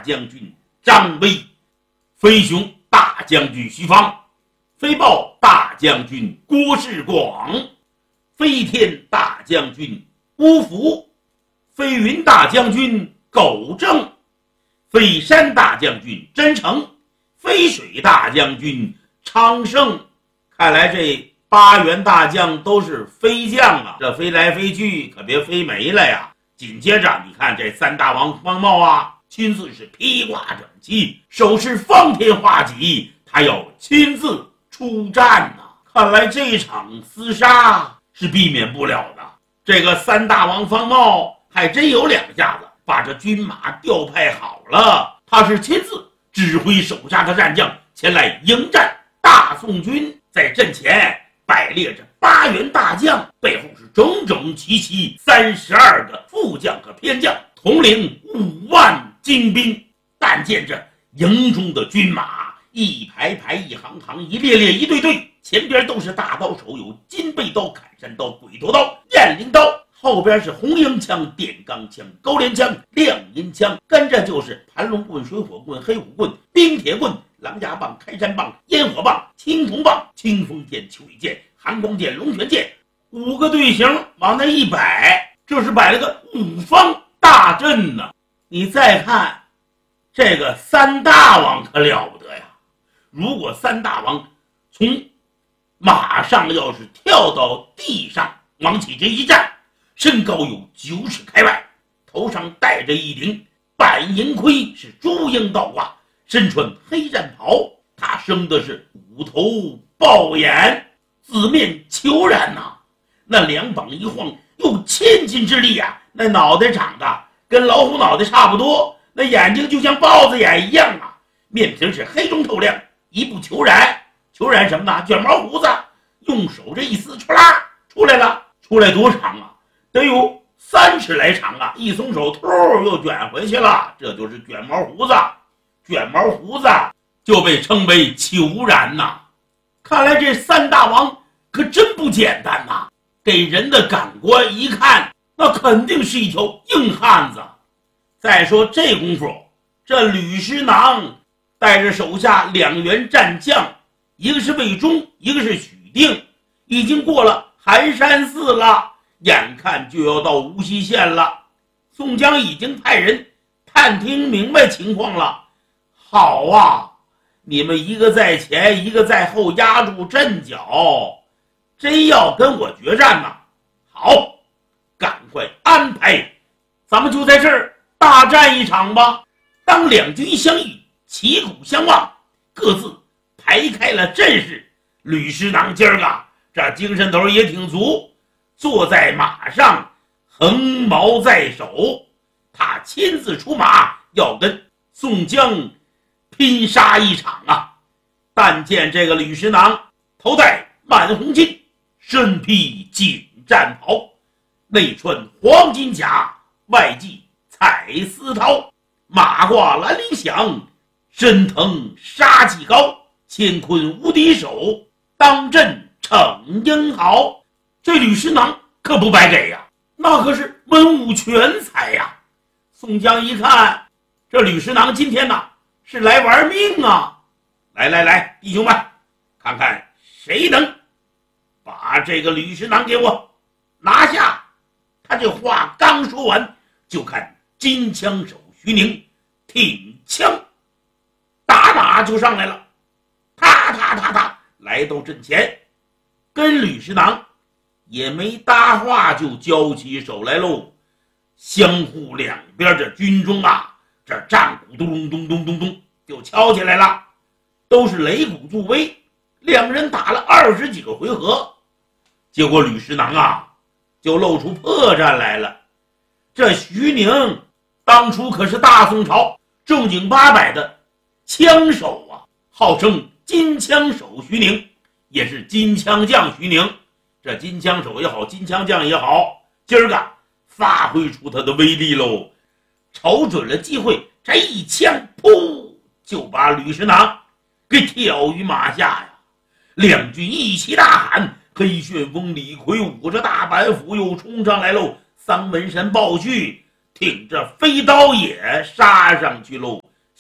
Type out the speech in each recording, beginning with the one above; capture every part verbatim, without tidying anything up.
大将军张威，飞熊大将军徐芳，飞豹大将军郭世广，飞天大将军乌福，飞云大将军苟正，飞山大将军真诚，飞水大将军昌盛。看来这八员大将都是飞将啊，这飞来飞去可别飞没了呀。紧接着你看这三大王方茂啊，亲自是披挂整齐，手持方天画戟，他要亲自出战呐、啊。看来这场厮杀是避免不了的。这个三大王方茂还真有两下子，把这军马调派好了，他是亲自指挥手下的战将前来迎战大宋军。在阵前摆列着八员大将，背后是整整齐齐三十二个副将和偏将，统领五万精兵。但见着营中的军马一排排一行行一列列一队队，前边都是大刀手，有金背刀、砍山刀、鬼头刀、雁翎刀，后边是红缨枪、电钢枪、高连枪、亮银枪，跟着就是盘龙棍、水火棍、黑虎棍、冰铁棍、狼牙棒、开山棒、烟火棒、青铜棒、清风剑、秋雨剑、寒光剑、龙泉剑，五个队形往那一摆，这是摆了个五方大阵呢。你再看这个三大王可了不得呀！如果三大王从马上要是跳到地上往起这一站，身高有九尺开外，头上戴着一顶板银盔，是朱缨倒挂，身穿黑战袍，他生的是虎头豹眼，紫面虬髯呐、啊，那两膀一晃有千斤之力啊，那脑袋长得跟老虎脑袋差不多，那眼睛就像豹子眼一样啊，面皮是黑中透亮，一部虬髯，虬髯什么呢？卷毛胡子，用手这一撕，唰啦出来了，出来多长啊？得有三尺来长啊！一松手，突又卷回去了，这就是卷毛胡子。卷毛胡子就被称为虬髯呐。看来这三大王可真不简单呐！给人的感官一看，那肯定是一条硬汉子。再说这功夫，这吕师囊带着手下两员战将，一个是魏忠，一个是许定，已经过了寒山寺了，眼看就要到无锡县了。宋江已经派人探听明白情况了。好啊，你们一个在前，一个在后，压住阵脚，真要跟我决战呐！好，赶快安排，咱们就在这儿大战一场吧。当两军相遇，旗鼓相望，各自排开了阵势。吕师囊今儿个这精神头也挺足，坐在马上，横矛在手，他亲自出马，要跟宋江拼杀一场啊！但见这个吕师囊头戴满红巾，身披锦战袍，内穿黄金甲，外系彩丝绦，马挂兰陵响，身腾杀气高，乾坤无敌手，当阵逞英豪。这吕师囊可不白给呀，那可是文武全才呀。宋江一看，这吕师囊今天呐是来玩命啊！来来来，弟兄们，看看谁能把这个吕师囊给我拿下。他这话刚说完，就看金枪手徐宁挺枪打马就上来了，踏踏踏踏来到阵前，跟吕师囊也没搭话就交起手来喽。相互两边这军中啊，这战鼓咚咚咚咚咚就敲起来了，都是擂鼓助威。两人打了二十几个回合，结果吕师囊啊就露出破绽来了。这徐宁当初可是大宋朝正经八百的枪手啊，号称金枪手徐宁，也是金枪将徐宁。这金枪手也好，金枪将也好，今儿个发挥出他的威力喽！瞅准了机会，这一枪噗就把吕师囊给挑于马下呀！两军一起大喊，黑旋风李逵舞着大板斧又冲上来喽，桑门神鲍旭挺着飞刀也杀上去喽！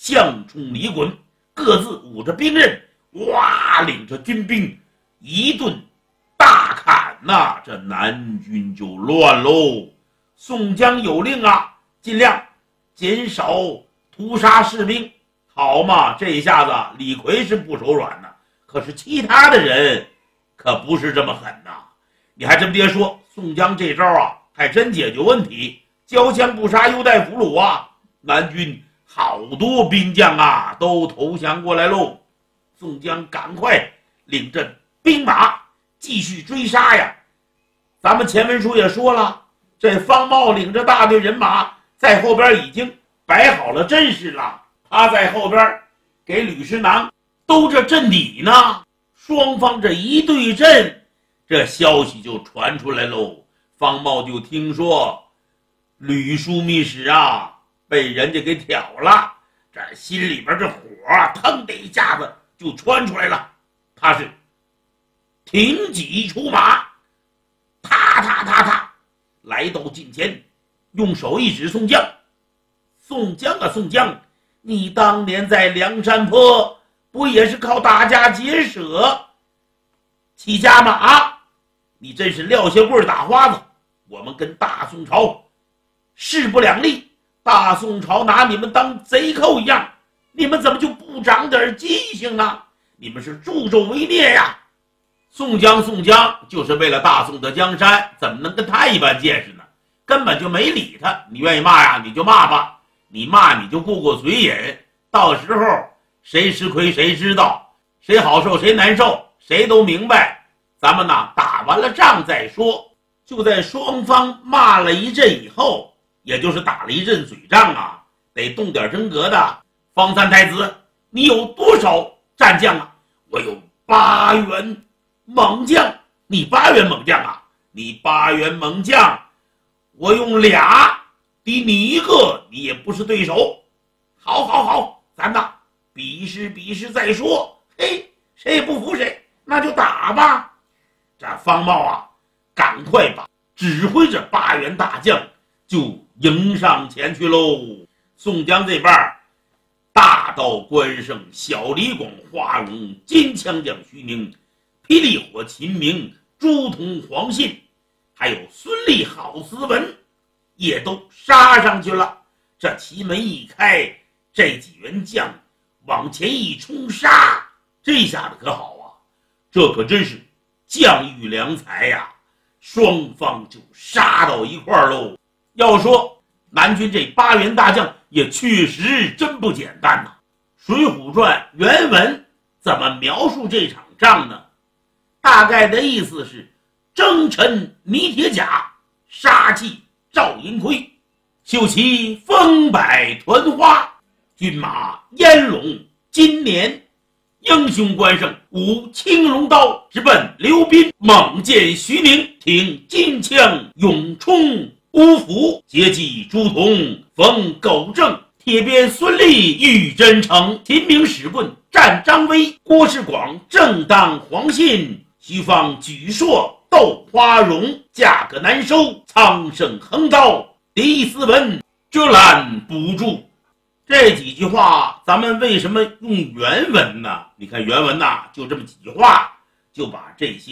相冲离滚，各自舞着兵刃，哇，领着军兵一顿大砍呐、啊，这南军就乱喽。宋江有令啊，尽量减少屠杀士兵。好嘛，这一下子李逵是不手软呐，可是其他的人可不是这么狠呐。你还真别说，宋江这招啊，还真解决问题，交枪不杀，优待俘虏啊。南军好多兵将啊，都投降过来喽。宋江赶快领着兵马继续追杀呀。咱们前文书也说了，这方茂领着大队人马在后边已经摆好了阵势了，他在后边给吕师囊兜着阵底呢。双方这一对阵，这消息就传出来喽。方茂就听说吕枢密使啊被人家给挑了，这心里边这火腾的一下子就窜出来了。他是挺戟出马，踏踏踏踏来到近前，用手一指宋江：“宋江啊，宋江，你当年在梁山坡不也是靠打家劫舍起家吗？你真是撂下棍打花子！我们跟大宋朝势不两立，大宋朝拿你们当贼寇一样，你们怎么就不长点记性呢？你们是助纣为虐呀！”宋江，宋江就是为了大宋的江山，怎么能跟他一般见识呢？根本就没理他。你愿意骂呀，你就骂吧，你骂你就过过嘴瘾，到时候谁吃亏谁知道，谁好受谁难受，谁都明白。咱们呢，打完了仗再说。就在双方骂了一阵以后，也就是打了一阵嘴仗啊，得动点真格的。方三太子，你有多少战将啊？我有八员猛将。你八员猛将啊？你八员猛将，我用俩抵你一个，你也不是对手。好好好，咱呐比试比试再说。嘿，谁也不服谁，那就打吧。这方茂啊，赶快把指挥着八员大将就迎上前去喽。宋江这边，大刀关胜、小李广、花荣、金枪将徐宁、霹雳火秦明、朱仝、黄信，还有孙立、郝思文，也都杀上去了。这旗门一开，这几员将往前一冲杀，这下子可好啊，这可真是将遇良才呀、啊！双方就杀到一块儿喽。要说南军这八员大将也确实真不简单呐、啊。水浒传原文怎么描述这场仗呢？大概的意思是：征尘泥铁甲，杀气照银盔，秀旗风摆团花，军马烟笼金年。英雄关胜舞青龙刀，直奔刘斌；猛剑徐宁挺金枪，勇冲乌府，截击朱仝，逢狗正。铁鞭孙立遇真诚，秦明使棍战张威，郭世广正当黄信，徐放举硕斗花荣，价格难收，苍生横刀，狄思文遮拦不住。这几句话咱们为什么用原文呢？你看原文呐，就这么几句话就把这些